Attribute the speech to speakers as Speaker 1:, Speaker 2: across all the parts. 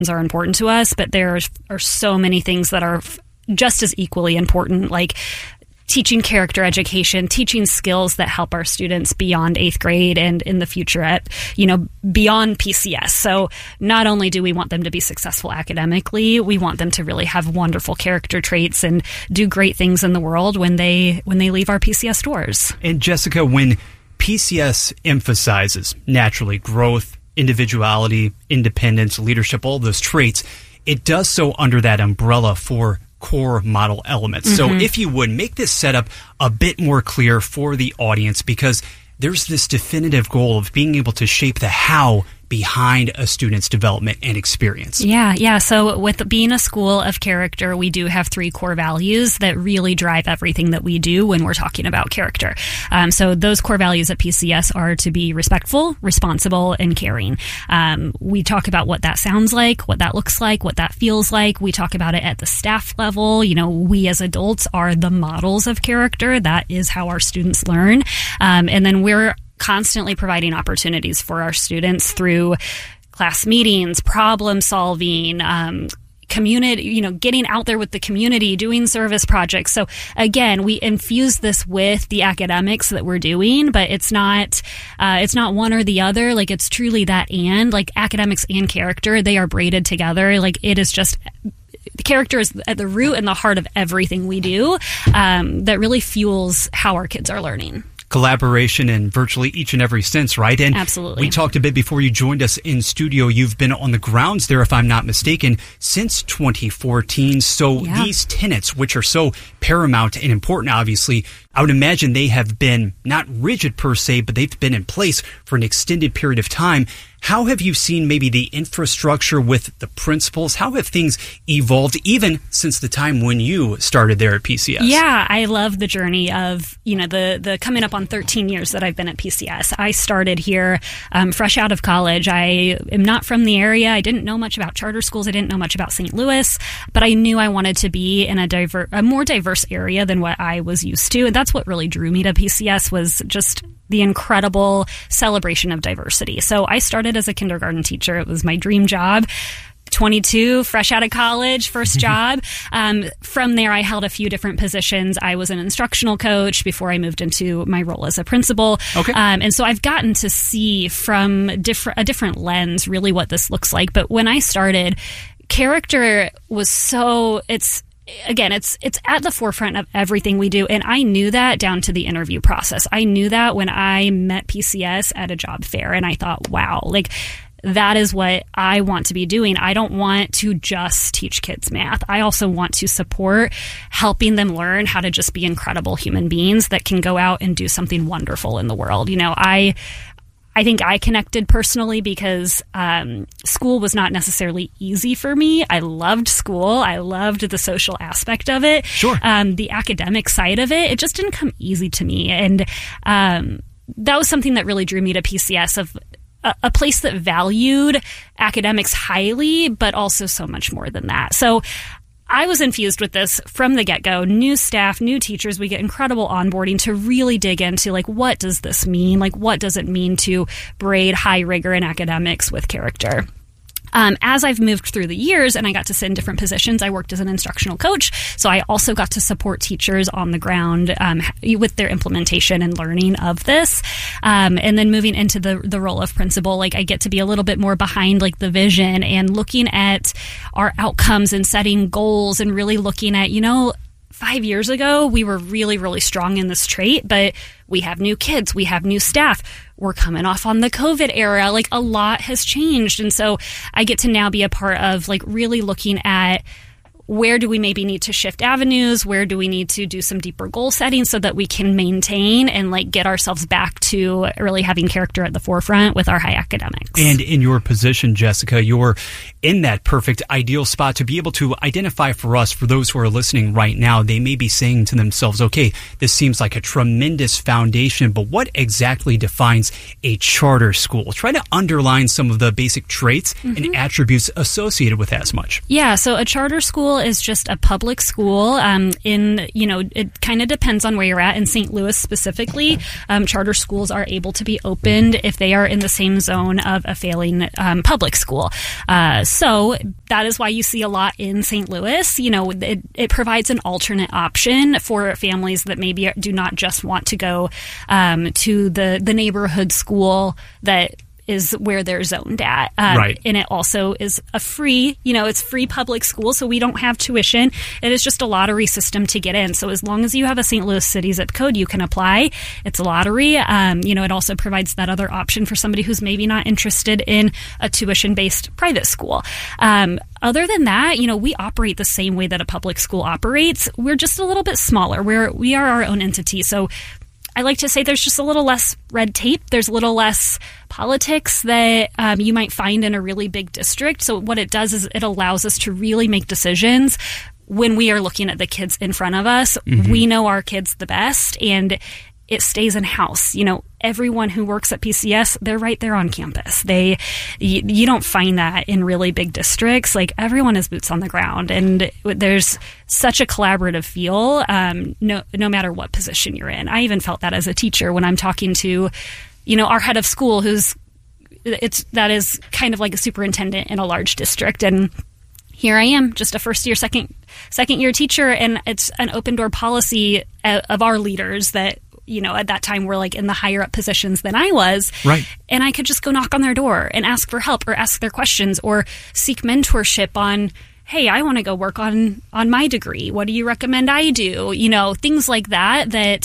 Speaker 1: are important to us, but there are so many things that are just as equally important, like teaching character education, teaching skills that help our students beyond 8th grade and in the future at, beyond PCS. So not only do we want them to be successful academically, we want them to really have wonderful character traits and do great things in the world when they leave our PCS doors.
Speaker 2: And Jessica, when PCS emphasizes naturally growth, individuality, independence, leadership, all those traits, it does so under that umbrella for core model elements. So if you would make this setup a bit more clear for the audience, because there's this definitive goal of being able to shape the how behind a student's development and experience.
Speaker 1: Yeah. So with being a school of character, we do have 3 core values that really drive everything that we do when we're talking about character. So those core values at PCS are to be respectful, responsible, and caring. We talk about what that sounds like, what that looks like, what that feels like. We talk about it at the staff level. We as adults are the models of character. That is how our students learn. And then we're constantly providing opportunities for our students through class meetings, problem solving, community, getting out there with the community, doing service projects. So again, we infuse this with the academics that we're doing, but it's not one or the other. Like, it's truly that and, like, academics and character, they are braided together. Like, it is just, the character is at the root and the heart of everything we do, that really fuels how our kids are learning.
Speaker 2: Collaboration in virtually each and every sense, right? And
Speaker 1: absolutely.
Speaker 2: We talked a bit before you joined us in studio. You've been on the grounds there, if I'm not mistaken, since 2014. So these tenets, which are so paramount and important, obviously, I would imagine they have been not rigid per se, but they've been in place for an extended period of time. How have you seen maybe the infrastructure with the principals? How have things evolved even since the time when you started there at PCS?
Speaker 1: Yeah, I love the journey of, the coming up on 13 years that I've been at PCS. I started here fresh out of college. I am not from the area. I didn't know much about charter schools. I didn't know much about St. Louis, but I knew I wanted to be in a more diverse area than what I was used to. And that's what really drew me to PCS, was just the incredible celebration of diversity. So I started as a kindergarten teacher. It was my dream job. 22, fresh out of college, first job. From there, I held a few different positions. I was an instructional coach before I moved into my role as a principal.
Speaker 2: Okay.
Speaker 1: And so I've gotten to see from a different lens really what this looks like. But when I started, character was it's at the forefront of everything we do. And I knew that down to the interview process. I knew that when I met PCS at a job fair, and I thought, wow, like, that is what I want to be doing. I don't want to just teach kids math. I also want to support helping them learn how to just be incredible human beings that can go out and do something wonderful in the world. I think I connected personally because school was not necessarily easy for me. I loved school. I loved the social aspect of it.
Speaker 2: Sure.
Speaker 1: The academic side of it just didn't come easy to me. And that was something that really drew me to PCS, of a place that valued academics highly, but also so much more than that. So I was infused with this from the get-go. New staff, new teachers, we get incredible onboarding to really dig into, like, what does this mean? Like, what does it mean to braid high rigor in academics with character? As I've moved through the years and I got to sit in different positions, I worked as an instructional coach. So I also got to support teachers on the ground with their implementation and learning of this. And then moving into the role of principal, like, I get to be a little bit more behind, like, the vision and looking at our outcomes and setting goals and really looking at, 5 years ago, we were really, really strong in this trait, but we have new kids, we have new staff, we're coming off on the COVID era, like, a lot has changed. And so I get to now be a part of, like, really looking at where do we maybe need to shift avenues? Where do we need to do some deeper goal setting so that we can maintain and, like, get ourselves back to really having character at the forefront with our high academics?
Speaker 2: And in your position, Jessica, you're in that perfect ideal spot to be able to identify for us, for those who are listening right now, they may be saying to themselves, okay, this seems like a tremendous foundation, but what exactly defines a charter school? Try to underline some of the basic traits and attributes associated with that as much.
Speaker 1: Yeah, so a charter school is just a public school. It kind of depends on where you're at. In St. Louis specifically, charter schools are able to be opened if they are in the same zone of a failing public school. So that is why you see a lot in St. Louis. It provides an alternate option for families that maybe do not just want to go to the neighborhood school that is where they're zoned at.
Speaker 2: Right.
Speaker 1: And it also is a free, it's free public school, so we don't have tuition. It is just a lottery system to get in. So as long as you have a St. Louis City zip code, you can apply. It's a lottery. It also provides that other option for somebody who's maybe not interested in a tuition-based private school. Other than that, we operate the same way that a public school operates. We're just a little bit smaller. We are our own entity. So I like to say there's just a little less red tape. There's a little less politics that you might find in a really big district. So what it does is it allows us to really make decisions when we are looking at the kids in front of us. Mm-hmm. We know our kids the best, and it stays in-house. Everyone who works at PCS, they're right there on campus. You don't find that in really big districts. Like, everyone is boots on the ground, and there's such a collaborative feel, no matter what position you're in. I even felt that as a teacher when I'm talking to, our head of school, that is kind of like a superintendent in a large district, and here I am, just a first year, second year teacher, and it's an open door policy of our leaders that, at that time were like in the higher up positions than I was.
Speaker 2: Right.
Speaker 1: And I could just go knock on their door and ask for help or ask their questions or seek mentorship on, hey, I want to go work on my degree. What do you recommend I do? Things like that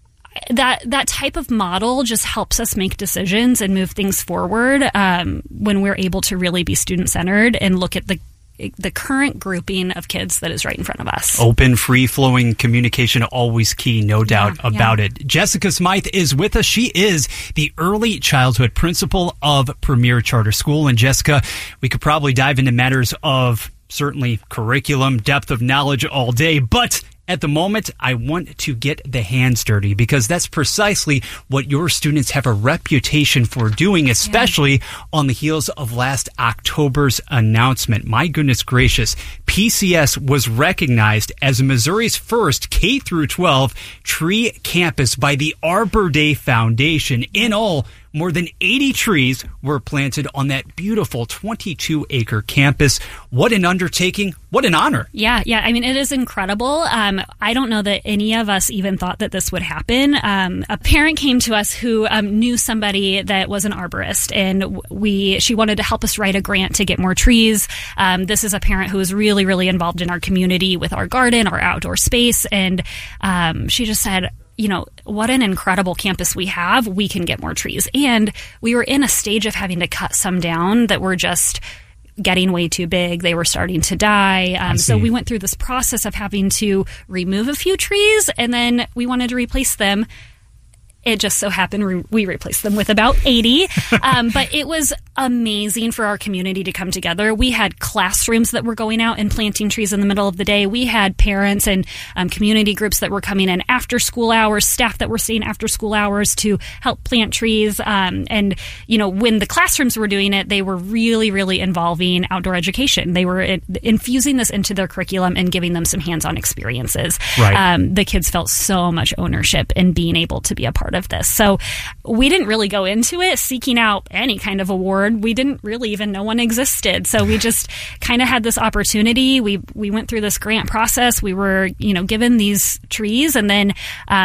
Speaker 1: type of model just helps us make decisions and move things forward when we're able to really be student-centered and look at the current grouping of kids that is right in front of us.
Speaker 2: Open, free-flowing communication, always key, no doubt about it. Jessica Smythe is with us. She is the early childhood principal of Premier Charter School. And Jessica, we could probably dive into matters of certainly curriculum, depth of knowledge all day, but at the moment, I want to get the hands dirty, because that's precisely what your students have a reputation for doing, especially on the heels of last October's announcement. My goodness gracious, PCS was recognized as Missouri's first K-12 tree campus by the Arbor Day Foundation. In all, more than 80 trees were planted on that beautiful 22-acre campus. What an undertaking. What an honor.
Speaker 1: Yeah. I mean, it is incredible. I don't know that any of us even thought that this would happen. A parent came to us who knew somebody that was an arborist, and she wanted to help us write a grant to get more trees. This is a parent who is really, really involved in our community with our garden, our outdoor space, and she just said, what an incredible campus we have. We can get more trees. And we were in a stage of having to cut some down that were just getting way too big. They were starting to die. So we went through this process of having to remove a few trees, and then we wanted to replace them. It just so happened we replaced them with about 80. But it was amazing for our community to come together. We had classrooms that were going out and planting trees in the middle of the day. We had parents and community groups that were coming in after school hours, staff that were staying after school hours to help plant trees. And when the classrooms were doing it, they were really, really involving outdoor education. They were infusing this into their curriculum and giving them some hands-on experiences.
Speaker 2: Right.
Speaker 1: The kids felt so much ownership in being able to be a part of this. So we didn't really go into it seeking out any kind of award. We didn't really even know one existed. So we just kind of had this opportunity. We went through this grant process. We were, given these trees, and then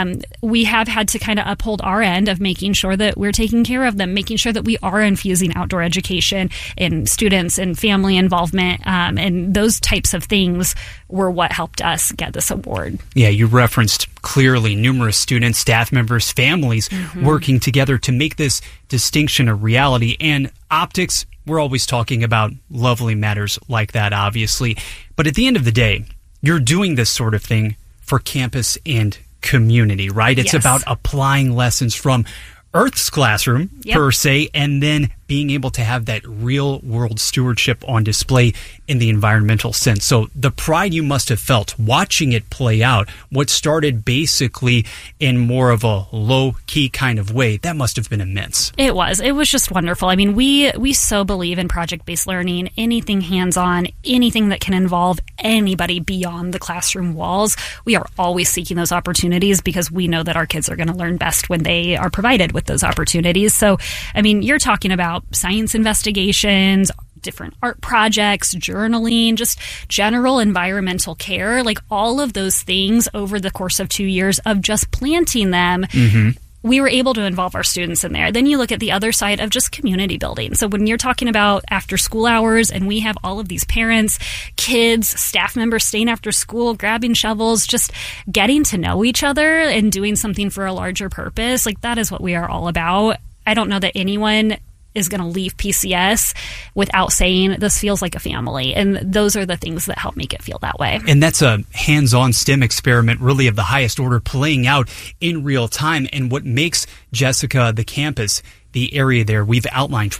Speaker 1: we have had to kind of uphold our end of making sure that we're taking care of them, making sure that we are infusing outdoor education in students and family involvement, and those types of things were what helped us get this award.
Speaker 2: Yeah, you referenced clearly numerous students, staff members, families working together to make this distinction a reality. And optics, we're always talking about lovely matters like that, obviously. But at the end of the day, you're doing this sort of thing for campus and community, right? It's about applying lessons from Earth's classroom, per se, and then being able to have that real world stewardship on display in the environmental sense. So the pride you must have felt watching it play out, what started basically in more of a low key kind of way, that must have been immense.
Speaker 1: It was just wonderful. I mean, we so believe in project-based learning, anything hands-on, anything that can involve anybody beyond the classroom walls. We are always seeking those opportunities because we know that our kids are going to learn best when they are provided with those opportunities. So, I mean, you're talking about science investigations, different art projects, journaling, just general environmental care, like all of those things over the course of 2 years of just planting them. We were able to involve our students in there. Then you look at the other side of just community building. So when you're talking about after school hours and we have all of these parents, kids, staff members staying after school, grabbing shovels, just getting to know each other and doing something for a larger purpose, like that is what we are all about. I don't know that anyone is going to leave PCS without saying this feels like a family. And those are the things that help make it feel that way.
Speaker 2: And that's a hands-on STEM experiment really of the highest order playing out in real time. And what makes Jessica, the campus, the area there, we've outlined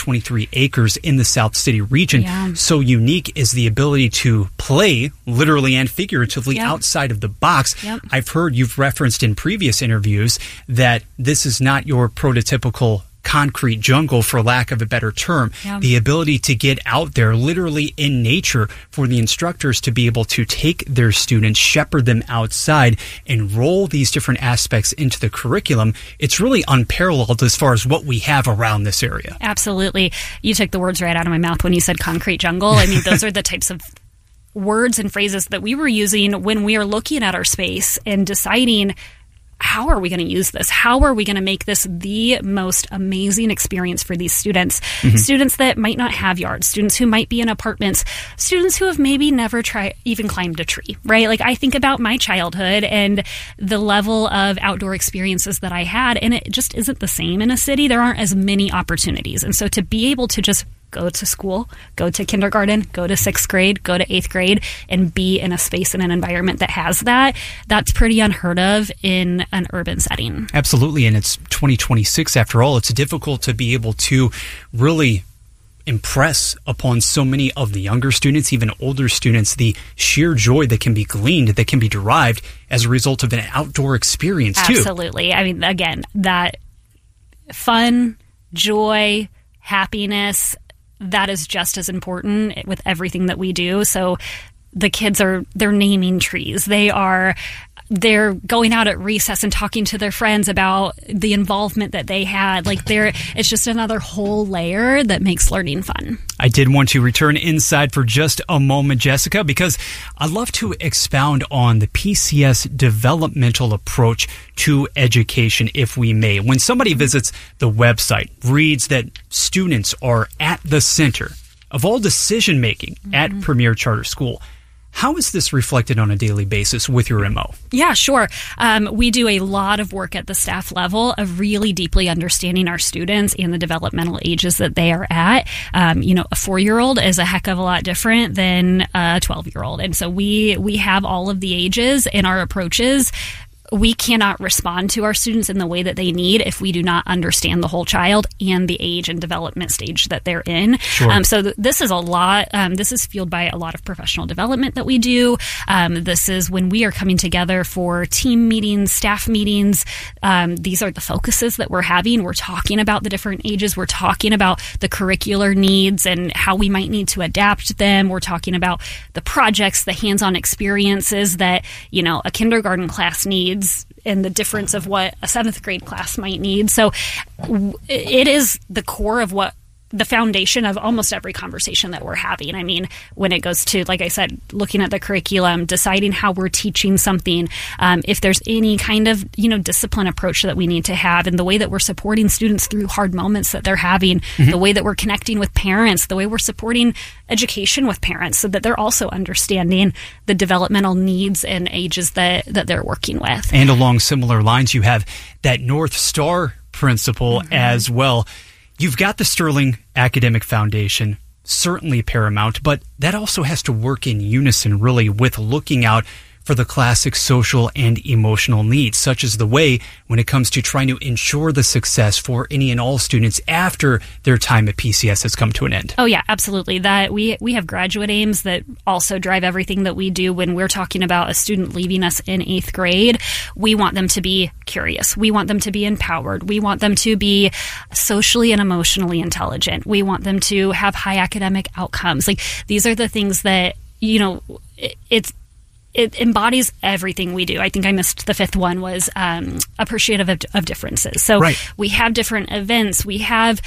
Speaker 2: 23 acres in the South City region, so unique is the ability to play literally and figuratively outside of the box. I've heard you've referenced in previous interviews that this is not your prototypical concrete jungle, for lack of a better term. The ability to get out there literally in nature for the instructors to be able to take their students, shepherd them outside, and roll these different aspects into the curriculum. It's really unparalleled as far as what we have around this area.
Speaker 1: Absolutely. You took the words right out of my mouth when you said concrete jungle. I mean, those are the types of words and phrases that we were using when we are looking at our space and deciding, how are we going to use this? How are we going to make this the most amazing experience for these students? Students that might not have yards, students who might be in apartments, students who have maybe never even climbed a tree, right? Like I think about my childhood and the level of outdoor experiences that I had, and it just isn't the same in a city. There aren't as many opportunities. And so to be able to just go to school, go to kindergarten, go to 6th grade, go to 8th grade, and be in a space and an environment that has that, that's pretty unheard of in an urban setting.
Speaker 2: Absolutely. And it's 2026 after all. It's difficult to be able to really impress upon so many of the younger students, even older students, the sheer joy that can be gleaned, that can be derived as a result of an outdoor experience too.
Speaker 1: Absolutely. I mean, again, that fun, joy, happiness, that is just as important with everything that we do. So the kids they're naming trees. They're going out at recess and talking to their friends about the involvement that they had. Like it's just another whole layer that makes learning fun.
Speaker 2: I did want to return inside for just a moment, Jessica, because I'd love to expound on the PCS developmental approach to education, if we may. When somebody visits the website, reads that students are at the center of all decision-making at Premier Charter School, how is this reflected on a daily basis with your MO?
Speaker 1: Yeah, sure. We do a lot of work at the staff level of really deeply understanding our students and the developmental ages that they are at. A 4-year-old is a heck of a lot different than a 12-year-old. And so we have all of the ages in our approaches. We cannot respond to our students in the way that they need if we do not understand the whole child and the age and development stage that they're in.
Speaker 2: Sure.
Speaker 1: So this is a lot. This is fueled by a lot of professional development that we do. This is when we are coming together for team meetings, staff meetings. These are the focuses that we're having. We're talking about the different ages. We're talking about the curricular needs and how we might need to adapt them. We're talking about the projects, the hands-on experiences that, a kindergarten class needs, and the difference of what a 7th grade class might need. So it is the core of what the foundation of almost every conversation that we're having. I mean, when it goes to, like I said, looking at the curriculum, deciding how we're teaching something, if there's any kind of, discipline approach that we need to have, and the way that we're supporting students through hard moments that they're having, the way that we're connecting with parents, the way we're supporting education with parents so that they're also understanding the developmental needs and ages that they're working with.
Speaker 2: And along similar lines, you have that North Star principle as well. You've got the Sterling Academic Foundation, certainly paramount, but that also has to work in unison really with looking out for the classic social and emotional needs, such as the way when it comes to trying to ensure the success for any and all students after their time at PCS has come to an end.
Speaker 1: Oh yeah, absolutely. That we have graduate aims that also drive everything that we do. When we're talking about a student leaving us in 8th grade, we want them to be curious. We want them to be empowered. We want them to be socially and emotionally intelligent. We want them to have high academic outcomes. Like, these are the things that, it embodies everything we do. I think I missed the 5th one, was appreciative of differences. So we have different events. We have,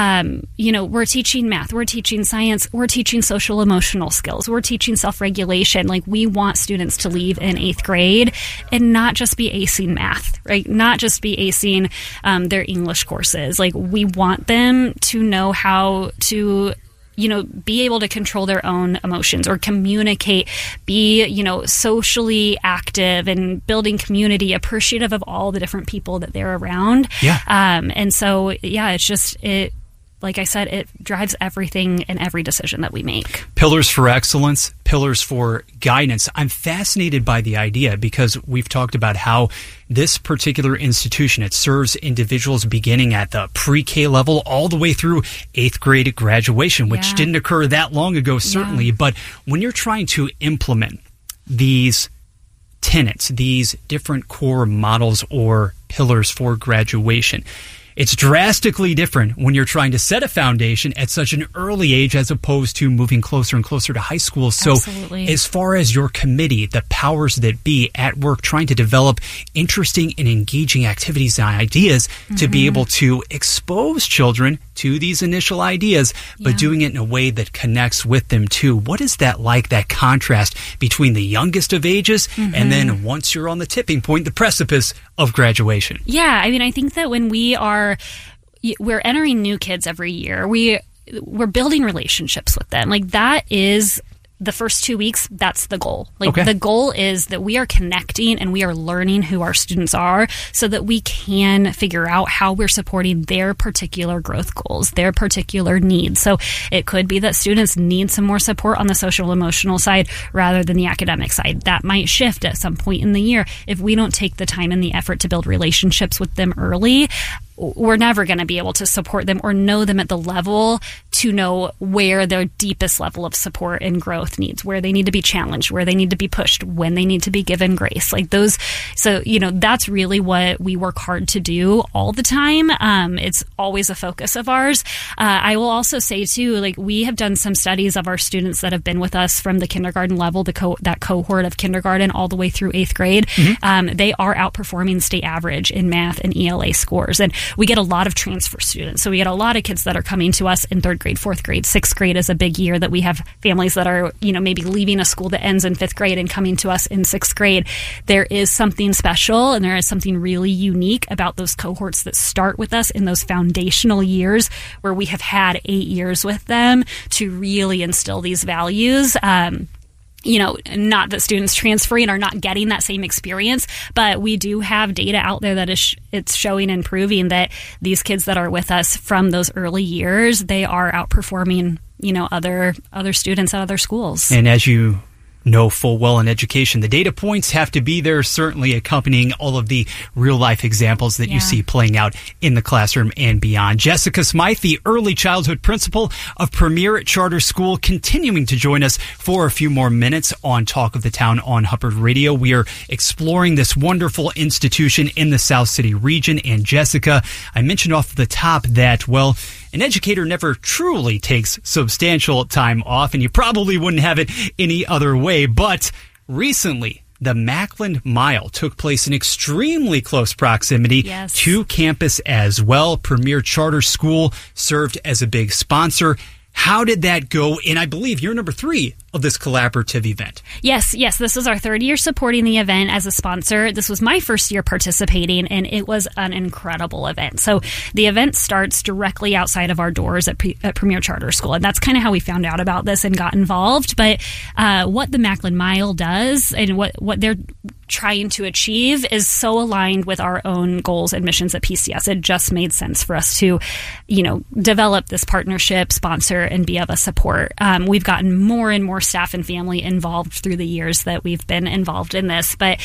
Speaker 1: we're teaching math, we're teaching science, we're teaching social emotional skills, we're teaching self-regulation. Like, we want students to leave in 8th grade and not just be acing math, right? Not just be acing their English courses. Like, we want them to know how to be able to control their own emotions or communicate, be, socially active and building community, appreciative of all the different people that they're around.
Speaker 2: Yeah.
Speaker 1: And so, it's just, like I said, it drives everything and every decision that we make.
Speaker 2: Pillars for excellence, pillars for guidance. I'm fascinated by the idea because we've talked about how this particular institution, it serves individuals beginning at the pre-K level all the way through 8th grade graduation, which didn't occur that long ago, certainly. But when you're trying to implement these tenets, these different core models or pillars for graduation, it's drastically different when you're trying to set a foundation at such an early age as opposed to moving closer and closer to high school. So as far as your committee, the powers that be at work trying to develop interesting and engaging activities and ideas to be able to expose children to these initial ideas, but doing it in a way that connects with them too. What is that like, that contrast between the youngest of ages and then once you're on the tipping point, the precipice of graduation?
Speaker 1: Yeah, I mean, I think that when we're entering new kids every year, we're building relationships with them. Like, that is the first 2 weeks, that's the goal. Like, the goal is that we are connecting and we are learning who our students are so that we can figure out how we're supporting their particular growth goals, their particular needs. So it could be that students need some more support on the social emotional side rather than the academic side. That might shift at some point in the year. If we don't take the time and the effort to build relationships with them early, we're never going to be able to support them or know them at the level to know where their deepest level of support and growth needs, where they need to be challenged, where they need to be pushed, when they need to be given grace. Like those. So, that's really what we work hard to do all the time. It's always a focus of ours. I will also say too, like, we have done some studies of our students that have been with us from the kindergarten level, that cohort of kindergarten all the way through 8th grade. They are outperforming state average in math and ELA scores. And we get a lot of transfer students. So we get a lot of kids that are coming to us in 3rd grade, 4th grade. 6th grade is a big year that we have families that are, maybe leaving a school that ends in 5th grade and coming to us in 6th grade. There is something special and there is something really unique about those cohorts that start with us in those foundational years where we have had 8 years with them to really instill these values. Not that students transferring are not getting that same experience, but we do have data out there that it's showing and proving that these kids that are with us from those early years, they are outperforming, other students at other schools.
Speaker 2: And as you know full well in education, the data points have to be there, certainly accompanying all of the real life examples that you see playing out in the classroom and beyond. Jessica Smythe, the early childhood principal of Premier Charter School, continuing to join us for a few more minutes on Talk of the Town on Hubbard Radio. We are exploring this wonderful institution in the South City region. And Jessica, I mentioned off the top that, an educator never truly takes substantial time off, and you probably wouldn't have it any other way. But recently, the Mackland Mile took place in extremely close proximity to campus as well. Premier Charter School served as a big sponsor. How did that go? And I believe you're number 3 of this collaborative event.
Speaker 1: Yes. This is our 3rd year supporting the event as a sponsor. This was my first year participating, and it was an incredible event. So the event starts directly outside of our doors at Premier Charter School, and that's kind of how we found out about this and got involved. But what the Mackland Mile does and what they're trying to achieve is so aligned with our own goals and missions at PCS. It just made sense for us to, develop this partnership, sponsor, and be of a support. We've gotten more and more staff and family involved through the years that we've been involved in this. But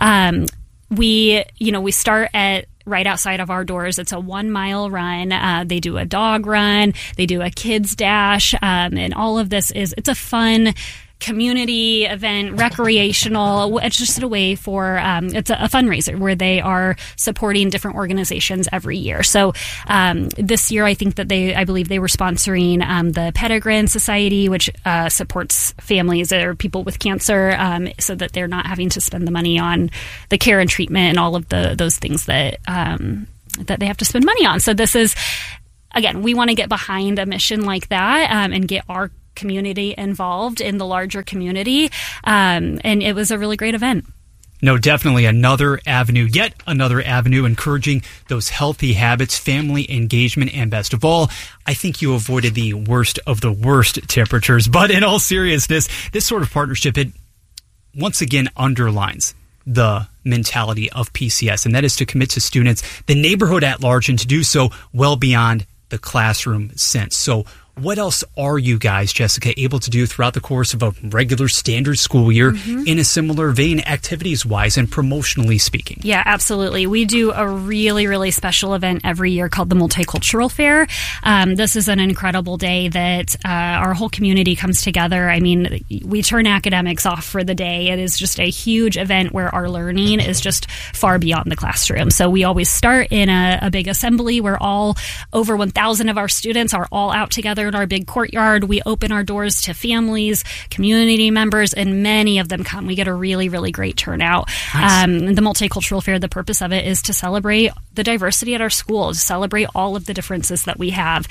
Speaker 1: we start at right outside of our doors. It's a 1 mile run. They do a dog run. They do a kids dash. And all of this it's a fun community event, recreational. It's just a way for, it's a fundraiser where they are supporting different organizations every year. So this year, I think that I believe they were sponsoring the Pettigrew Society, which supports families or people with cancer, so that they're not having to spend the money on the care and treatment and all of those things that they have to spend money on. So this is, again, we want to get behind a mission like that and get our community involved in the larger community. And it was a really great event.
Speaker 2: No, definitely yet another avenue encouraging those healthy habits, family engagement, and best of all, I think you avoided the worst of the worst temperatures. But in all seriousness, this sort of partnership, it once again underlines the mentality of PCS, and that is to commit to students, the neighborhood at large, and to do so well beyond the classroom sense. So what else are you guys, Jessica, able to do throughout the course of a regular standard school year in a similar vein, activities-wise and promotionally speaking?
Speaker 1: Yeah, absolutely. We do a really, really special event every year called the Multicultural Fair. This is an incredible day that our whole community comes together. I mean, we turn academics off for the day. It is just a huge event where our learning is just far beyond the classroom. So we always start in a big assembly where over 1,000 of our students are all out together in our big courtyard. We open our doors to families, community members, and many of them come. We get a really, really great turnout. Nice. The Multicultural Fair, the purpose of it is to celebrate the diversity at our school, to celebrate all of the differences that we have.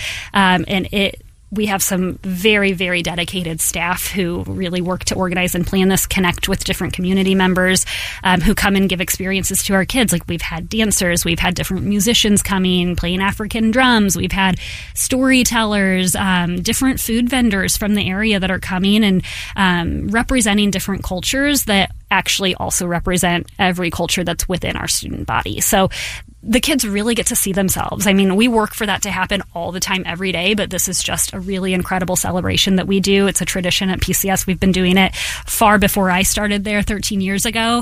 Speaker 1: We have some very, very dedicated staff who really work to organize and plan this, connect with different community members who come and give experiences to our kids. Like, we've had dancers, we've had different musicians coming, playing African drums, we've had storytellers, different food vendors from the area that are coming and representing different cultures that actually also represent every culture that's within our student body. So the kids really get to see themselves. I mean, we work for that to happen all the time, every day, but this is just a really incredible celebration that we do. It's a tradition at PCS. We've been doing it far before I started there 13 years ago.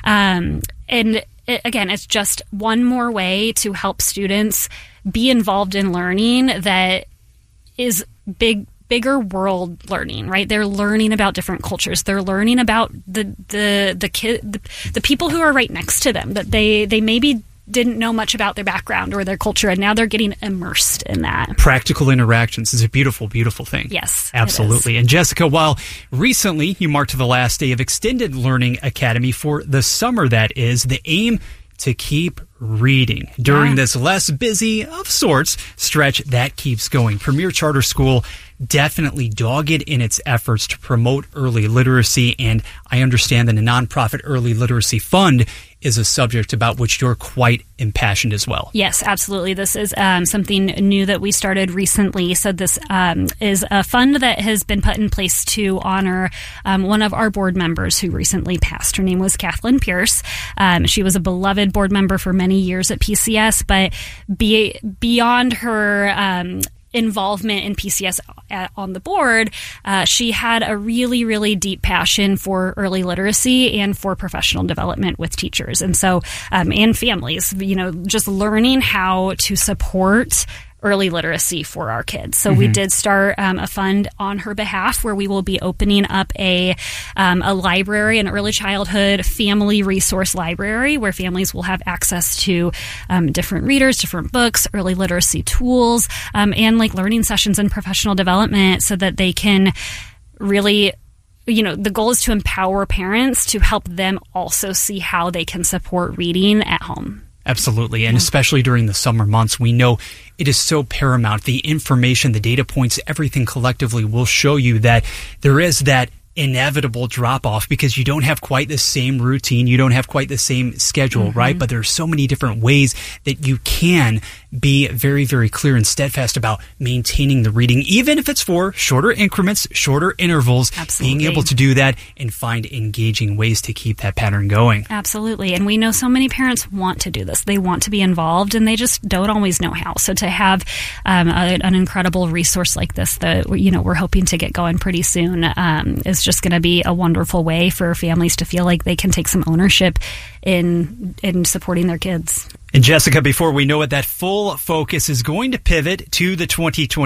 Speaker 1: Again, it's just one more way to help students be involved in learning that is bigger world learning, right? They're learning about different cultures. They're learning about the people who are right next to them that they maybe didn't know much about their background or their culture, and now they're getting immersed in that.
Speaker 2: Practical interactions is a beautiful, beautiful thing.
Speaker 1: Yes,
Speaker 2: absolutely. And Jessica, while recently you marked the last day of Extended Learning Academy for the summer, that is, the aim to keep reading during this less busy of sorts stretch that keeps going. Premier Charter School definitely dogged in its efforts to promote early literacy, and I understand that a nonprofit early literacy fund is a subject about which you're quite impassioned as well.
Speaker 1: Yes, absolutely. This is something new that we started recently. So this is a fund that has been put in place to honor one of our board members who recently passed. Her name was Kathleen Pierce. She was a beloved board member for many years at PCS, but beyond her involvement in PCS on the board, she had a really, really deep passion for early literacy and for professional development with teachers. And so, and families, just learning how to support early literacy for our kids. So we did start a fund on her behalf where we will be opening up a library, an early childhood family resource library where families will have access to different readers, different books, early literacy tools, and like learning sessions and professional development so that they can really, the goal is to empower parents to help them also see how they can support reading at home.
Speaker 2: Absolutely. And especially during the summer months, we know it is so paramount. The information, the data points, everything collectively will show you that there is that inevitable drop-off because you don't have quite the same routine. You don't have quite the same schedule, right? But there are so many different ways that you can be very, very clear and steadfast about maintaining the reading, even if it's for shorter increments, shorter intervals.
Speaker 1: Absolutely.
Speaker 2: Being able to do that and find engaging ways to keep that pattern going.
Speaker 1: Absolutely. And we know so many parents want to do this. They want to be involved, and they just don't always know how. So to have an incredible resource like this that we're hoping to get going pretty soon is just going to be a wonderful way for families to feel like they can take some ownership in supporting their kids.
Speaker 2: And Jessica, before we know it, that full focus is going to pivot to the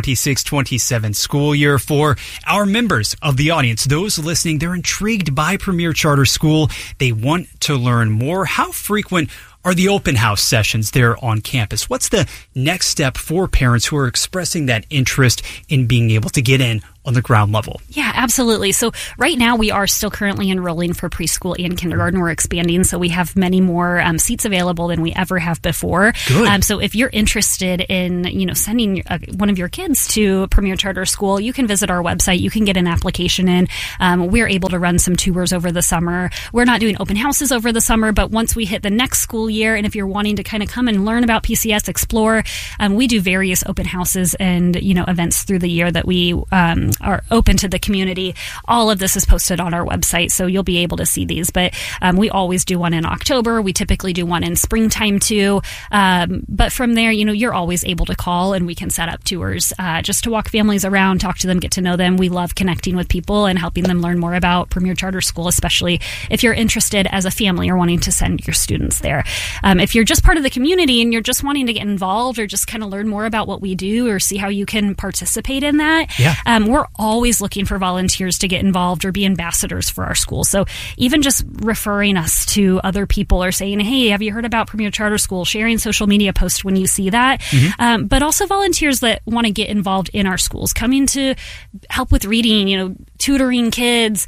Speaker 2: 2026-27 school year. For our members of the audience, those listening, they're intrigued by Premier Charter School. They want to learn more. How frequent are the open house sessions there on campus? What's the next step for parents who are expressing that interest in being able to get in on the ground level?
Speaker 1: Yeah, absolutely. So right now we are still currently enrolling for preschool and kindergarten. We're expanding, so we have many more seats available than we ever have before.
Speaker 2: Good.
Speaker 1: So if you're interested in sending one of your kids to Premier Charter School, you can visit our website. You can get an application in. We're able to run some tours over the summer. We're not doing open houses over the summer, but once we hit the next school year, and if you're wanting to kind of come and learn about PCS, explore, we do various open houses and events through the year that we are open to the community. All of this is posted on our website, so you'll be able to see these. But we always do one in October. We typically do one in springtime too. But from there, you're always able to call, and we can set up tours just to walk families around, talk to them, get to know them. We love connecting with people and helping them learn more about Premier Charter School, especially if you're interested as a family or wanting to send your students there. If you're just part of the community and you're just wanting to get involved or just kind of learn more about what we do or see how you can participate in that, we're always looking for volunteers to get involved or be ambassadors for our school. So even just referring us to other people or saying, hey, have you heard about Premier Charter School? Sharing social media posts when you see that. But also volunteers that want to get involved in our schools, coming to help with reading, tutoring kids.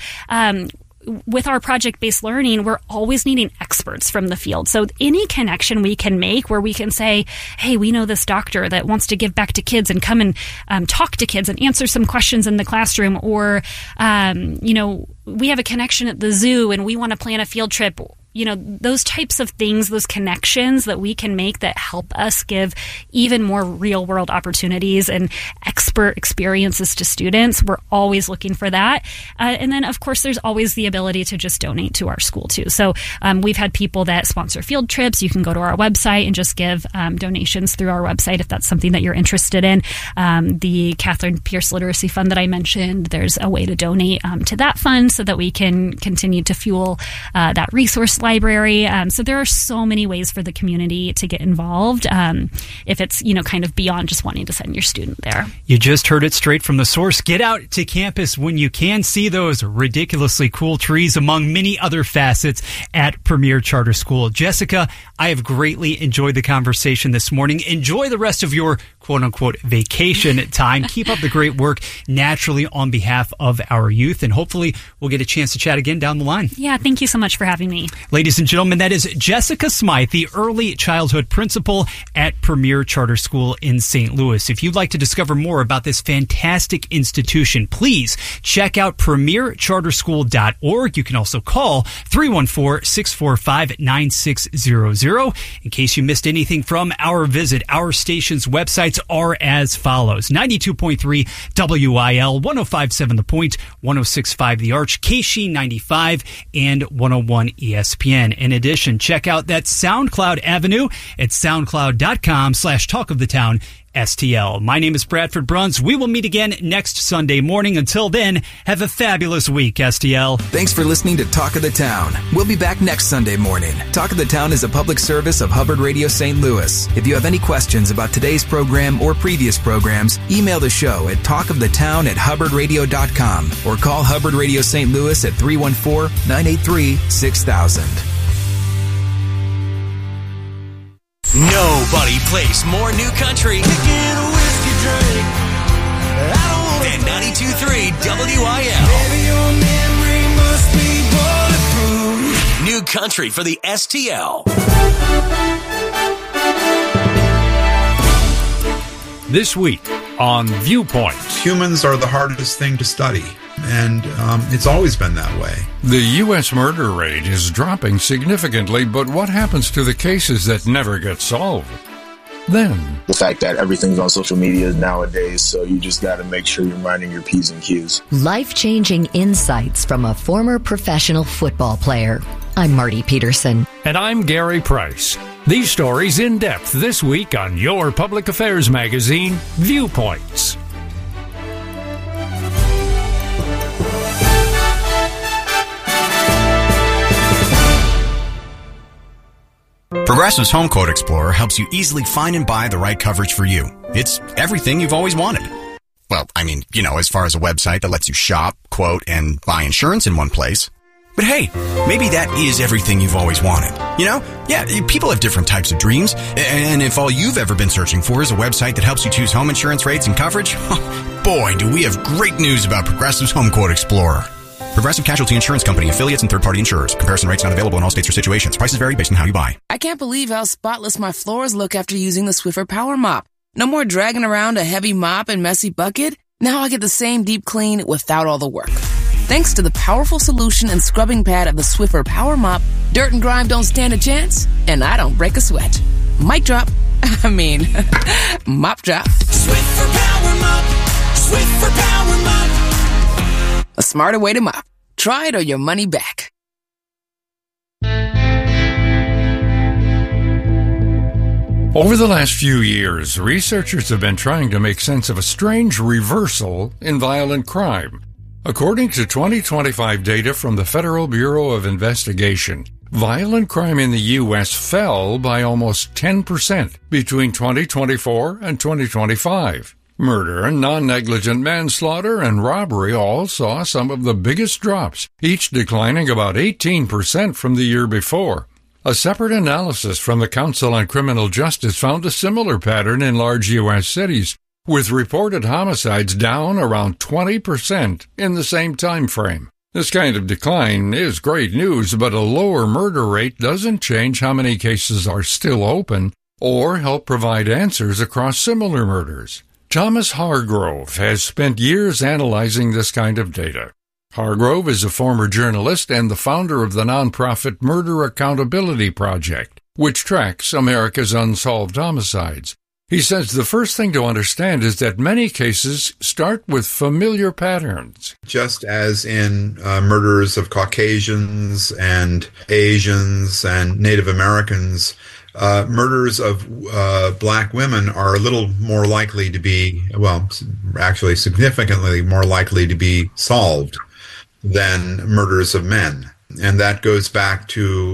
Speaker 1: With our project-based learning, we're always needing experts from the field. So any connection we can make where we can say, hey, we know this doctor that wants to give back to kids and come and talk to kids and answer some questions in the classroom, or, we have a connection at the zoo and we want to plan a field trip. Those types of things, those connections that we can make that help us give even more real world opportunities and expert experiences to students. We're always looking for that. And then, of course, there's always the ability to just donate to our school, too. So we've had people that sponsor field trips. You can go to our website and just give donations through our website if that's something that you're interested in. The Catherine Pierce Literacy Fund that I mentioned, there's a way to donate to that fund so that we can continue to fuel that resource library. So there are so many ways for the community to get involved if it's, kind of beyond just wanting to send your student there.
Speaker 2: You just heard it straight from the source. Get out to campus when you can. See those ridiculously cool trees among many other facets at Premier Charter School. Jessica, I have greatly enjoyed the conversation this morning. Enjoy the rest of your quote-unquote vacation time. Keep up the great work naturally on behalf of our youth, and hopefully we'll get a chance to chat again down the line.
Speaker 1: Yeah, thank you so much for having me.
Speaker 2: Ladies and gentlemen, that is Jessica Smythe, the early childhood principal at Premier Charter School in St. Louis. If you'd like to discover more about this fantastic institution, please check out premiercharterschool.org. You can also call 314-645-9600. In case you missed anything from our visit, our station's websites are as follows: 92.3 WIL, 105.7 The Point, 106.5 The Arch, KSHE 95, and 101 ESPN. In addition, check out that SoundCloud avenue at soundcloud.com/talkofthetown STL. My name is Bradford Bruns. We will meet again next Sunday morning. Until then, have a fabulous week, STL.
Speaker 3: Thanks for listening to Talk of the Town. We'll be back next Sunday morning. Talk of the Town is a public service of Hubbard Radio St. Louis. If you have any questions about today's program or previous programs, email the show at talkofthetown@hubbardradio.com or call Hubbard Radio St. Louis at 314-983-6000.
Speaker 4: Nobody plays more new country than 92.3 WIL. New country for the STL.
Speaker 5: This week on Viewpoints.
Speaker 6: Humans are the hardest thing to study, and it's always been that way.
Speaker 5: The U.S. murder rate is dropping significantly, but what happens to the cases that never get solved? Then,
Speaker 7: the fact that everything's on social media nowadays, so you just got to make sure you're minding your P's and Q's.
Speaker 8: Life-changing insights from a former professional football player. I'm Marty Peterson.
Speaker 5: And I'm Gary Price. These stories in depth this week on your public affairs magazine, Viewpoints.
Speaker 9: Progressive's Home Quote Explorer helps you easily find and buy the right coverage for you. It's everything you've always wanted. Well, I mean, as far as a website that lets you shop, quote, and buy insurance in one place. But hey, maybe that is everything you've always wanted. Yeah, people have different types of dreams. And if all you've ever been searching for is a website that helps you choose home insurance rates and coverage, boy, do we have great news about Progressive's Home Quote Explorer. Progressive Casualty Insurance Company, affiliates, and third-party insurers. Comparison rates not available in all states or situations. Prices vary based on how you buy.
Speaker 10: I can't believe how spotless my floors look after using the Swiffer Power Mop. No more dragging around a heavy mop and messy bucket. Now I get the same deep clean without all the work. Thanks to the powerful solution and scrubbing pad of the Swiffer Power Mop, dirt and grime don't stand a chance, and I don't break a sweat. Mic drop. Mop drop.
Speaker 4: Swiffer Power Mop. Swiffer Power Mop.
Speaker 10: A smarter way to mop. Try it or your money back.
Speaker 5: Over the last few years, researchers have been trying to make sense of a strange reversal in violent crime. According to 2025 data from the Federal Bureau of Investigation, violent crime in the U.S. fell by almost 10% between 2024 and 2025. Murder, non-negligent manslaughter, and robbery all saw some of the biggest drops, each declining about 18% from the year before. A separate analysis from the Council on Criminal Justice found a similar pattern in large U.S. cities, with reported homicides down around 20% in the same time frame. This kind of decline is great news, but a lower murder rate doesn't change how many cases are still open or help provide answers across similar murders. Thomas Hargrove has spent years analyzing this kind of data. Hargrove is a former journalist and the founder of the nonprofit Murder Accountability Project, which tracks America's unsolved homicides. He says the first thing to understand is that many cases start with familiar patterns.
Speaker 6: Just as in murders of Caucasians and Asians and Native Americans, murders of black women are a little more likely to be, actually significantly more likely to be solved than murders of men. And that goes back to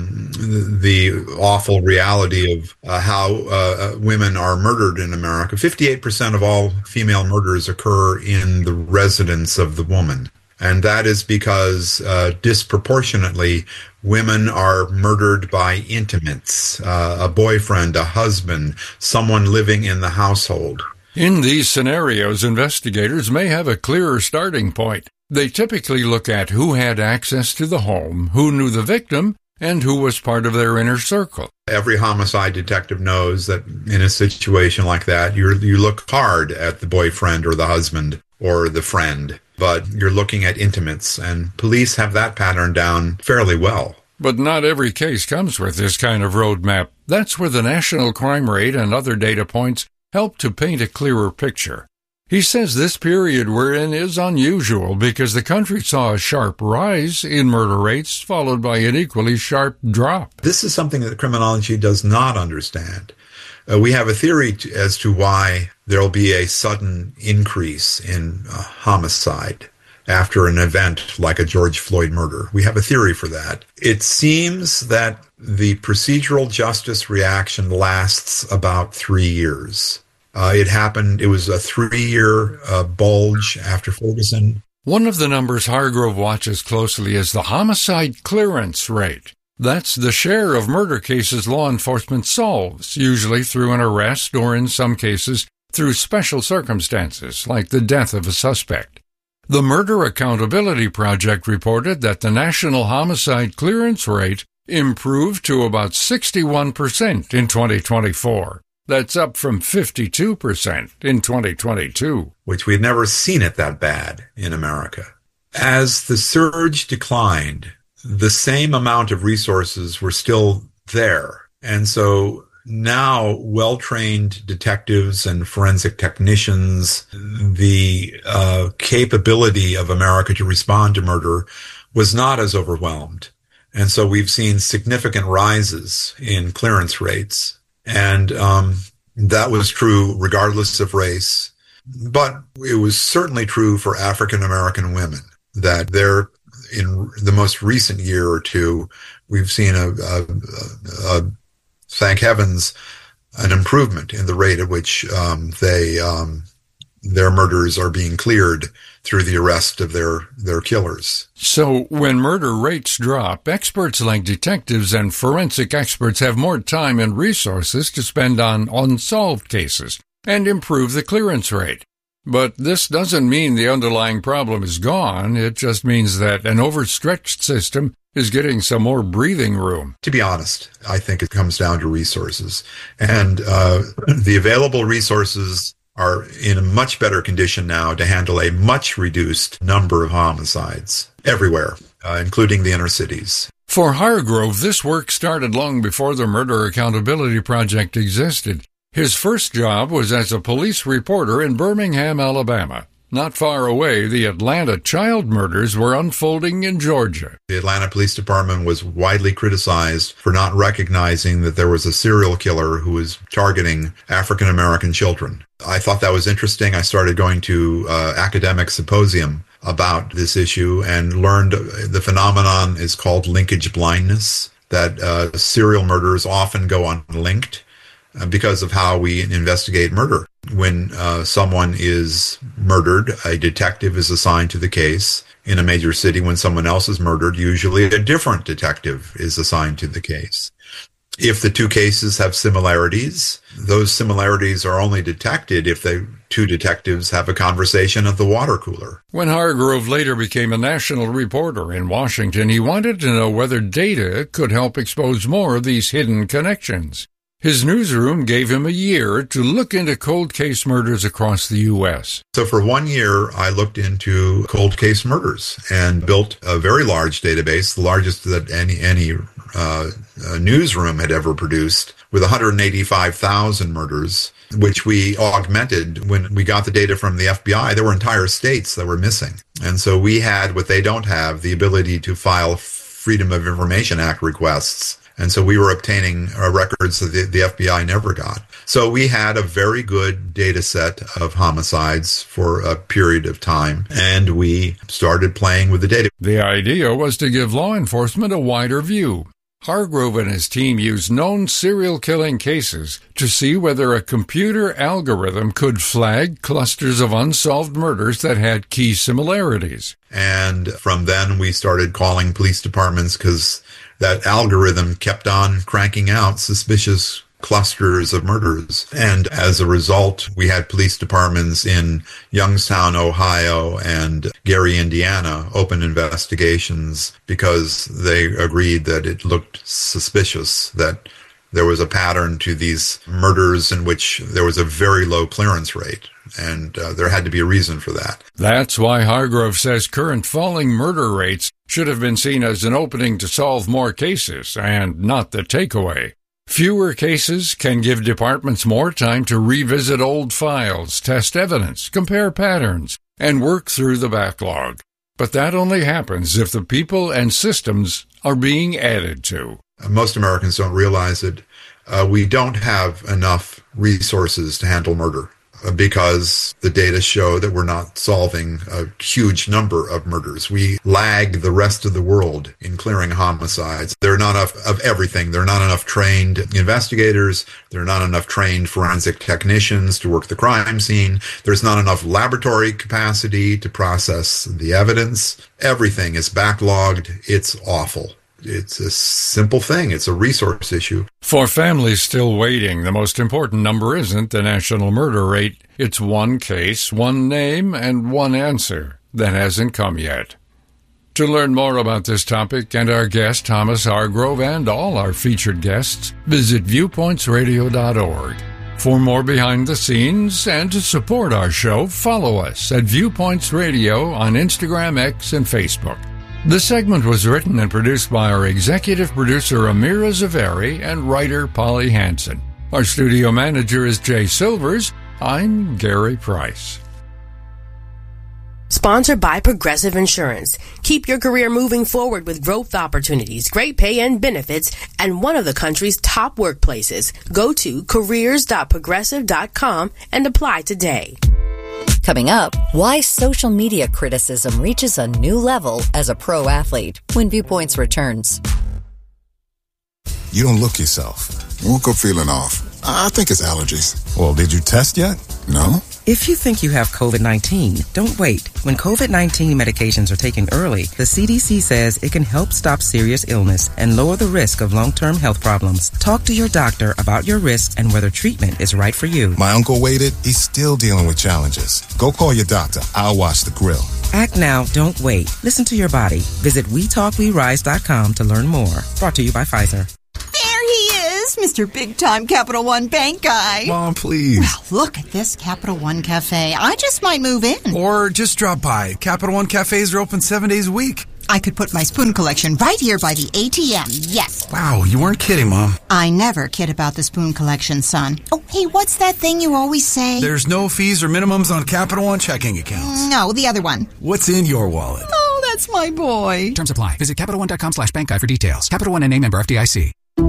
Speaker 6: the awful reality of how women are murdered in America. 58% of all female murders occur in the residence of the woman. And that is because disproportionately women are murdered by intimates, a boyfriend, a husband, someone living in the household.
Speaker 5: In these scenarios, investigators may have a clearer starting point. They typically look at who had access to the home, who knew the victim, and who was part of their inner circle.
Speaker 6: Every homicide detective knows that in a situation like that, you look hard at the boyfriend or the husband or the friend, but you're looking at intimates, and police have that pattern down fairly well.
Speaker 5: But not every case comes with this kind of roadmap. That's where the national crime rate and other data points help to paint a clearer picture. He says this period we're in is unusual because the country saw a sharp rise in murder rates followed by an equally sharp drop.
Speaker 6: This is something that criminology does not understand. We have a theory as to why there'll be a sudden increase in homicide after an event like a George Floyd murder. We have a theory for that. It seems that the procedural justice reaction lasts about 3 years. It was a 3-year bulge after Ferguson.
Speaker 5: One of the numbers Hargrove watches closely is the homicide clearance rate. That's the share of murder cases law enforcement solves, usually through an arrest or in some cases through special circumstances, like the death of a suspect. The Murder Accountability Project reported that the national homicide clearance rate improved to about 61% in 2024. That's up from 52% in 2022.
Speaker 6: Which we'd never seen it that bad in America. As the surge declined, the same amount of resources were still there. And so now well-trained detectives and forensic technicians, the capability of America to respond to murder was not as overwhelmed. And so we've seen significant rises in clearance rates. And that was true regardless of race. But it was certainly true for African American women, that they're in the most recent year or two, we've seen thank heavens, an improvement in the rate at which their murders are being cleared through the arrest of their killers.
Speaker 5: So when murder rates drop, experts like detectives and forensic experts have more time and resources to spend on unsolved cases and improve the clearance rate. But this doesn't mean the underlying problem is gone. It just means that an overstretched system is getting some more breathing room.
Speaker 6: To be honest, I think it comes down to resources. And the available resources are in a much better condition now to handle a much reduced number of homicides everywhere, including the inner cities.
Speaker 5: For Hargrove, this work started long before the Murder Accountability Project existed. His first job was as a police reporter in Birmingham, Alabama. Not far away, the Atlanta child murders were unfolding in Georgia.
Speaker 6: The Atlanta Police Department was widely criticized for not recognizing that there was a serial killer who was targeting African American children. I thought that was interesting. I started going to academic symposium about this issue and learned the phenomenon is called linkage blindness, that serial murders often go unlinked because of how we investigate murder. When someone is murdered, a detective is assigned to the case. In a major city, when someone else is murdered, usually a different detective is assigned to the case. If the two cases have similarities, those similarities are only detected if the two detectives have a conversation at the water cooler.
Speaker 5: When Hargrove later became a national reporter in Washington, he wanted to know whether data could help expose more of these hidden connections. His newsroom gave him a year to look into cold case murders across the U.S.
Speaker 6: So for 1 year, I looked into cold case murders and built a very large database, the largest that any newsroom had ever produced, with 185,000 murders, which we augmented. When we got the data from the FBI, there were entire states that were missing. And so we had what they don't have, the ability to file Freedom of Information Act requests. And so we were obtaining records that the FBI never got. So we had a very good data set of homicides for a period of time, and we started playing with the data.
Speaker 5: The idea was to give law enforcement a wider view. Hargrove and his team used known serial killing cases to see whether a computer algorithm could flag clusters of unsolved murders that had key similarities.
Speaker 6: And from then we started calling police departments because that algorithm kept on cranking out suspicious clusters of murders. And as a result, we had police departments in Youngstown, Ohio, and Gary, Indiana, open investigations because they agreed that it looked suspicious, that there was a pattern to these murders in which there was a very low clearance rate. And there had to be a reason for that.
Speaker 5: That's why Hargrove says current falling murder rates should have been seen as an opening to solve more cases and not the takeaway. Fewer cases can give departments more time to revisit old files, test evidence, compare patterns, and work through the backlog. But that only happens if the people and systems are being added to.
Speaker 6: Most Americans don't realize it. We don't have enough resources to handle murder because the data show that we're not solving a huge number of murders. We lag the rest of the world in clearing homicides. There are not enough of everything. There are not enough trained investigators. There are not enough trained forensic technicians to work the crime scene. There's not enough laboratory capacity to process the evidence. Everything is backlogged. It's awful. It's a simple thing. It's a resource issue.
Speaker 5: For families still waiting, the most important number isn't the national murder rate. It's one case, one name, and one answer that hasn't come yet. To learn more about this topic and our guest, Thomas Hargrove, and all our featured guests, visit viewpointsradio.org. For more behind the scenes and to support our show, follow us at Viewpoints Radio on Instagram, X, and Facebook. This segment was written and produced by our executive producer Amira Zaveri and writer Polly Hansen. Our studio manager is Jay Silvers. I'm Gary Price.
Speaker 11: Sponsored by Progressive Insurance. Keep your career moving forward with growth opportunities, great pay and benefits, and one of the country's top workplaces. Go to careers.progressive.com and apply today.
Speaker 8: Coming up, why social media criticism reaches a new level as a pro athlete when Viewpoints returns.
Speaker 12: You don't look yourself. You woke up feeling off. I think it's allergies. Well, did you test yet? No?
Speaker 13: If you think you have COVID-19, don't wait. When COVID-19 medications are taken early, the CDC says it can help stop serious illness and lower the risk of long-term health problems. Talk to your doctor about your risks and whether treatment is right for you.
Speaker 12: My uncle waited. He's still dealing with challenges. Go call your doctor. I'll watch the grill.
Speaker 13: Act now, don't wait. Listen to your body. Visit WeTalkWeRise.com to learn more. Brought to you by Pfizer.
Speaker 14: Mr. Big Time Capital One Bank guy.
Speaker 12: Mom, please.
Speaker 14: Well, look at this Capital One Cafe. I just might move in.
Speaker 15: Or just drop by. Capital One Cafes are open 7 days a week.
Speaker 14: I could put my spoon collection right here by the ATM. Yes.
Speaker 15: Wow, you weren't kidding, Mom.
Speaker 14: I never kid about the spoon collection, son. Oh, hey, what's that thing you always say?
Speaker 15: There's no fees or minimums on Capital One checking accounts.
Speaker 14: No, the other one.
Speaker 15: What's in your wallet?
Speaker 14: Oh, that's my boy.
Speaker 16: Terms apply. Visit CapitalOne.com/bank guide for details. Capital One and member FDIC.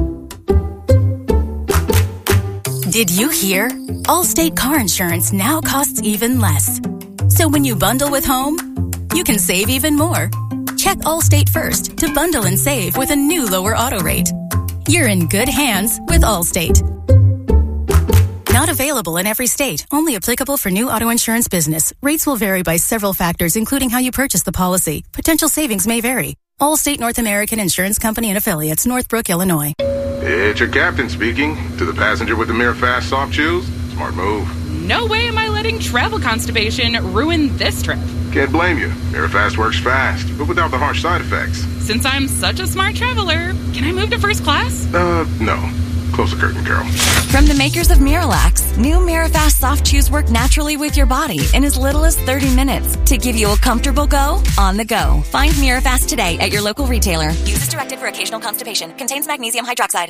Speaker 17: Did you hear? Allstate car insurance now costs even less. So when you bundle with home, you can save even more. Check Allstate first to bundle and save with a new lower auto rate. You're in good hands with Allstate. Not available in every state. Only applicable for new auto insurance business. Rates will vary by several factors, including how you purchase the policy. Potential savings may vary. Allstate North American Insurance Company and Affiliates, Northbrook, Illinois.
Speaker 18: It's your captain speaking. To the passenger with the Mirror Fast soft chews, smart move.
Speaker 19: No way am I letting travel constipation ruin this trip.
Speaker 18: Can't blame you. Mirror Fast works fast, but without the harsh side effects.
Speaker 19: Since I'm such a smart traveler, can I move to first class?
Speaker 18: No. Close the curtain, Carol.
Speaker 20: From the makers of Miralax, new Mirafast soft chews work naturally with your body in as little as 30 minutes to give you a comfortable go on the go. Find Mirafast today at your local retailer. Use as directed for occasional constipation. Contains magnesium hydroxide.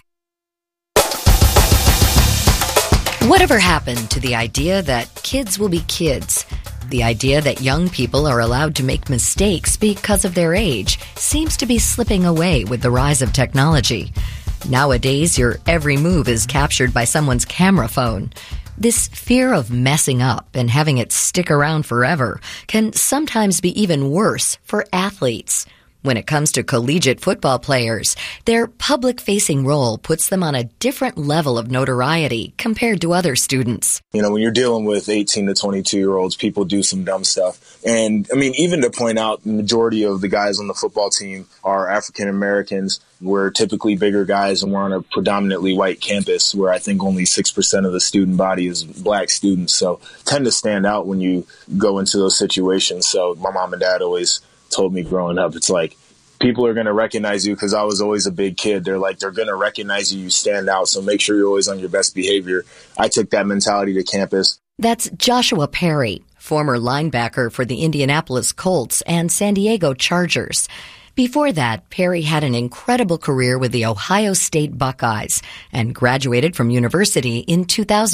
Speaker 8: Whatever happened to the idea that kids will be kids? The idea that young people are allowed to make mistakes because of their age seems to be slipping away with the rise of technology. Nowadays, your every move is captured by someone's camera phone. This fear of messing up and having it stick around forever can sometimes be even worse for athletes. When it comes to collegiate football players, their public-facing role puts them on a different level of notoriety compared to other students.
Speaker 7: You know, when you're dealing with 18 to 22-year-olds, people do some dumb stuff. And, I mean, even to point out, the majority of the guys on the football team are African Americans. We're typically bigger guys, and we're on a predominantly white campus where I think only 6% of the student body is black students. So tend to stand out when you go into those situations. So my mom and dad always told me growing up, it's like, people are going to recognize you because I was always a big kid. They're going to recognize you. You stand out. So make sure you're always on your best behavior. I took that mentality to campus.
Speaker 8: That's Joshua Perry, former linebacker for the Indianapolis Colts and San Diego Chargers. Before that, Perry had an incredible career with the Ohio State Buckeyes and graduated from university in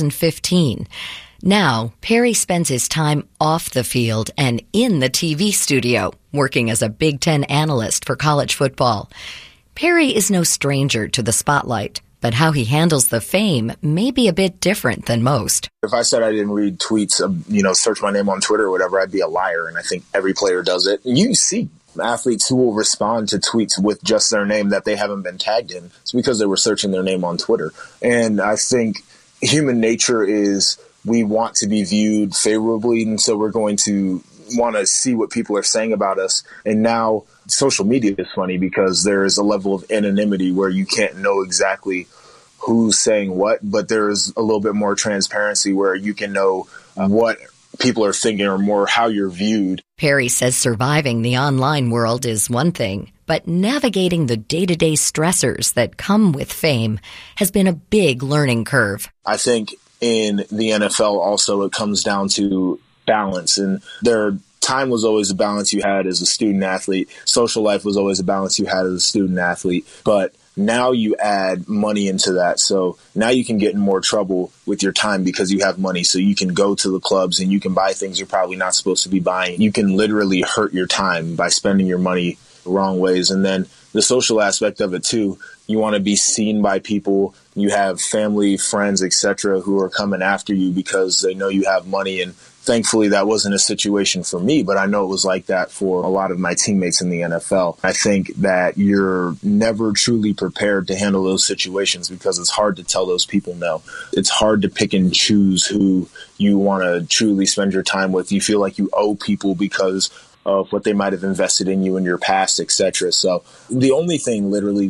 Speaker 8: 2015. Now, Perry spends his time off the field and in the TV studio, working as a Big Ten analyst for college football. Perry is no stranger to the spotlight, but how he handles the fame may be a bit different than most.
Speaker 7: If I said I didn't read tweets, search my name on Twitter or whatever, I'd be a liar, and I think every player does it. You see athletes who will respond to tweets with just their name that they haven't been tagged in. It's because they were searching their name on Twitter. And I think human nature is we want to be viewed favorably, and so we're going to want to see what people are saying about us. And now social media is funny because there is a level of anonymity where you can't know exactly who's saying what, but there is a little bit more transparency where you can know what people are thinking or more how you're viewed.
Speaker 8: Perry says surviving the online world is one thing, but navigating the day-to-day stressors that come with fame has been a big learning curve.
Speaker 7: I think in the NFL also it comes down to balance, and their time was always a balance you had as a student athlete. Social life was always a balance you had as a student athlete, but Now you add money into that. So now you can get in more trouble with your time because you have money. So you can go to the clubs and you can buy things you're probably not supposed to be buying. You can literally hurt your time by spending your money the wrong ways. And then the social aspect of it too. You want to be seen by people. You have family, friends, etc., who are coming after you because they know you have money. And thankfully, that wasn't a situation for me, but I know it was like that for a lot of my teammates in the NFL. I think that you're never truly prepared to handle those situations because it's hard to tell those people no. It's hard to pick and choose who you want to truly spend your time with. You feel like you owe people because of what they might have invested in you in your past, etc. So the only thing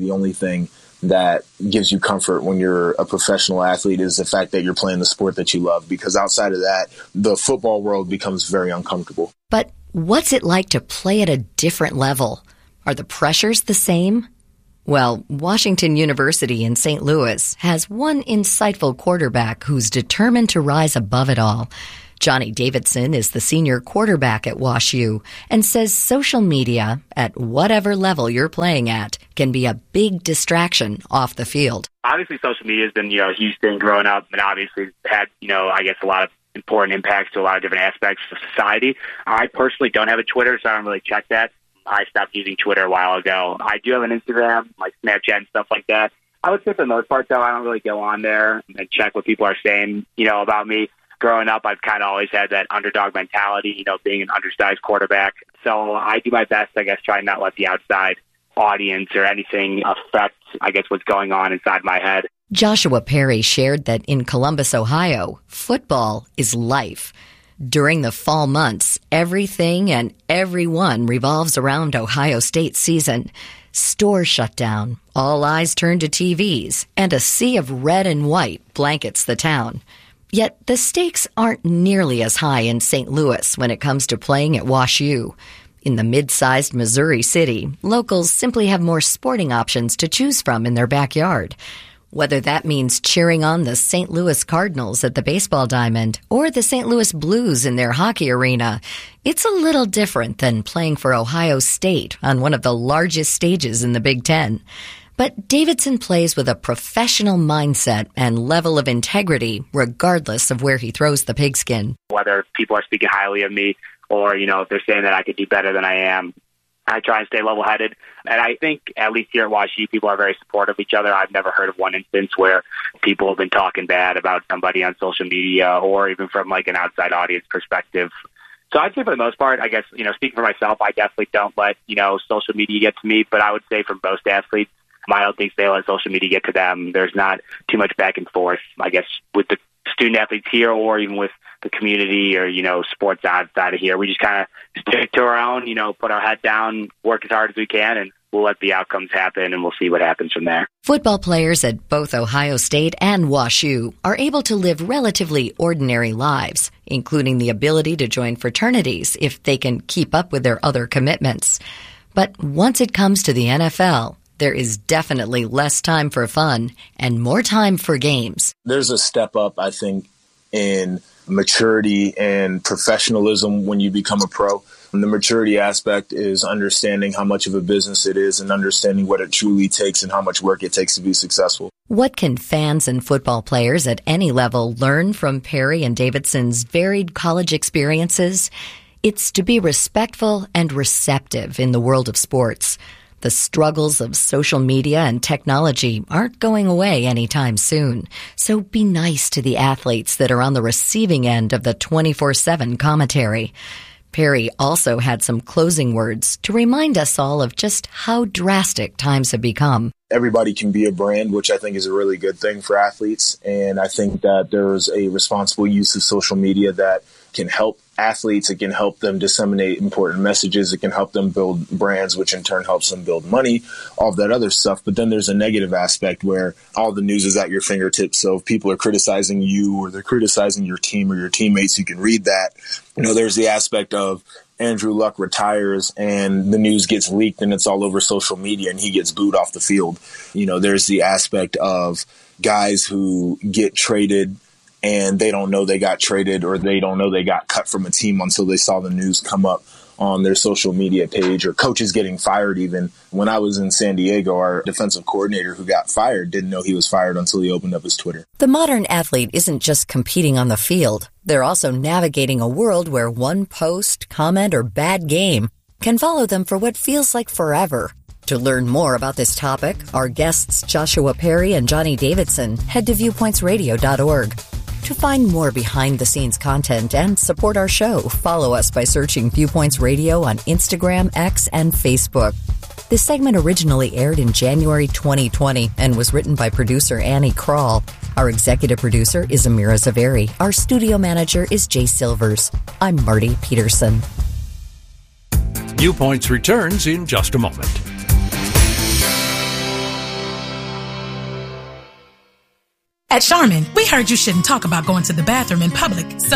Speaker 7: that gives you comfort when you're a professional athlete is the fact that you're playing the sport that you love, because outside of that, the football world becomes very uncomfortable.
Speaker 8: But what's it like to play at a different level? Are the pressures the same? Well, Washington University in St. Louis has one insightful quarterback who's determined to rise above it all. Johnny Davidson is the senior quarterback at WashU and says social media, at whatever level you're playing at, can be a big distraction off the field.
Speaker 21: Obviously, social media has been, a huge thing growing up, and obviously had, I guess a lot of important impacts to a lot of different aspects of society. I personally don't have a Twitter, so I don't really check that. I stopped using Twitter a while ago. I do have an Instagram, like Snapchat and stuff like that. I would say for the most part, though, I don't really go on there and check what people are saying, about me. Growing up, I've kind of always had that underdog mentality, being an undersized quarterback. So I do my best, I guess, try not let the outside audience or anything affect, I guess, what's going on inside my head.
Speaker 8: Joshua Perry shared that in Columbus, Ohio, football is life. During the fall months, everything and everyone revolves around Ohio State's season. Stores shut down, all eyes turn to TVs, and a sea of red and white blankets the town. Yet the stakes aren't nearly as high in St. Louis when it comes to playing at WashU. In the mid-sized Missouri city, locals simply have more sporting options to choose from in their backyard. Whether that means cheering on the St. Louis Cardinals at the baseball diamond or the St. Louis Blues in their hockey arena, it's a little different than playing for Ohio State on one of the largest stages in the Big Ten. But Davidson plays with a professional mindset and level of integrity, regardless of where he throws the pigskin.
Speaker 21: Whether people are speaking highly of me or, if they're saying that I could do better than I am, I try and stay level-headed. And I think, at least here at WashU, people are very supportive of each other. I've never heard of one instance where people have been talking bad about somebody on social media or even from, an outside audience perspective. So I'd say for the most part, I guess, speaking for myself, I definitely don't let, social media get to me. But I would say for most athletes, I don't think they let social media get to them. There's not too much back and forth, I guess, with the student athletes here or even with the community or, sports outside of here. We just kind of stick to our own, put our head down, work as hard as we can, and we'll let the outcomes happen, and we'll see what happens from there.
Speaker 8: Football players at both Ohio State and WashU are able to live relatively ordinary lives, including the ability to join fraternities if they can keep up with their other commitments. But once it comes to the NFL, there is definitely less time for fun and more time for games.
Speaker 7: There's a step up, I think, in maturity and professionalism when you become a pro. And the maturity aspect is understanding how much of a business it is and understanding what it truly takes and how much work it takes to be successful.
Speaker 8: What can fans and football players at any level learn from Perry and Davidson's varied college experiences? It's to be respectful and receptive in the world of sports. The struggles of social media and technology aren't going away anytime soon, so be nice to the athletes that are on the receiving end of the 24/7 commentary. Perry also had some closing words to remind us all of just how drastic times have become.
Speaker 7: Everybody can be a brand, which I think is a really good thing for athletes, and I think that there's a responsible use of social media that can help athletes. It can help them disseminate important messages. It can help them build brands, which in turn helps them build money, all of that other stuff. But then there's a negative aspect where all the news is at your fingertips. So if people are criticizing you or they're criticizing your team or your teammates, you can read that. There's the aspect of Andrew Luck retires and the news gets leaked and it's all over social media and he gets booed off the field. There's the aspect of guys who get traded and they don't know they got traded or they don't know they got cut from a team until they saw the news come up on their social media page, or coaches getting fired even. When I was in San Diego, our defensive coordinator who got fired didn't know he was fired until he opened up his Twitter.
Speaker 8: The modern athlete isn't just competing on the field. They're also navigating a world where one post, comment, or bad game can follow them for what feels like forever. To learn more about this topic, our guests Joshua Perry and Johnny Davidson, head to viewpointsradio.org. To find more behind-the-scenes content and support our show, follow us by searching Viewpoints Radio on Instagram, X, and Facebook. This segment originally aired in January 2020 and was written by producer Annie Kroll. Our executive producer is Amira Zaveri. Our studio manager is Jay Silvers. I'm Marty Peterson.
Speaker 5: Viewpoints returns in just a moment.
Speaker 1: At Charmin, we heard you shouldn't talk about going to the bathroom in public.